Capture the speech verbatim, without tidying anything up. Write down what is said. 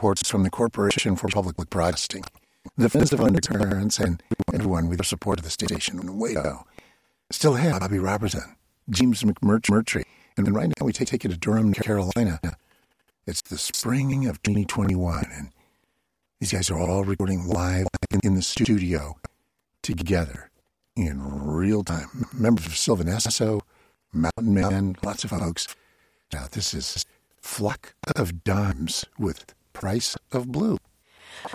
reports from the Corporation for Public Broadcasting, the defensive undercurrents, and everyone with the support of the station in Waco. Still ahead, Bobby Robertson, James McMurtry, and right now we take, take you to Durham, Carolina. It's the spring of twenty twenty-one, and these guys are all recording live in, in the studio together in real time. Members of Sylvan Esso, Mountain Man, lots of folks. Now, this is Flock of Dimes with Price of Blue.